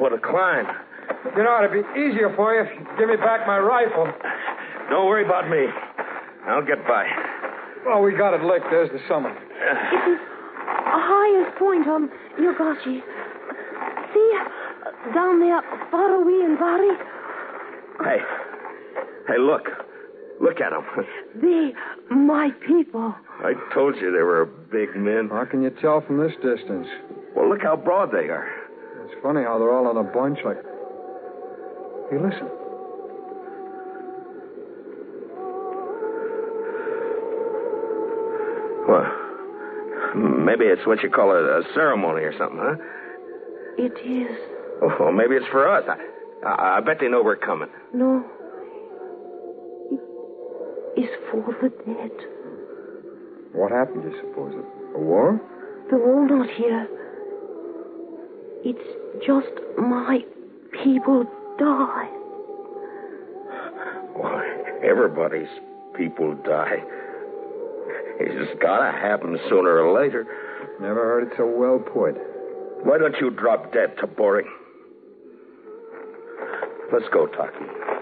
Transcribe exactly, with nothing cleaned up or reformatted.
what a climb. You know, it'd be easier for you if you give me back my rifle. Don't worry about me. I'll get by. Well, we got it licked. There's the summit. It is the highest point on Yogashi. See, down there, far away in Bari. Hey. Hey, look. Look at them. They, my people. I told you they were big men. How can you tell from this distance? Well, look how broad they are. It's funny how they're all in a bunch like... Hey, listen. Well, maybe it's what you call a, a ceremony or something, huh? It is. Oh, well, maybe it's for us. I, I, I bet they know we're coming. No. It is for the dead. What happened, you suppose? A war? The war not here. It's just my people die. Why, everybody's people die. It's just gotta happen sooner or later. Never heard it so well put. Why don't you drop dead to boring? Let's go, Taki.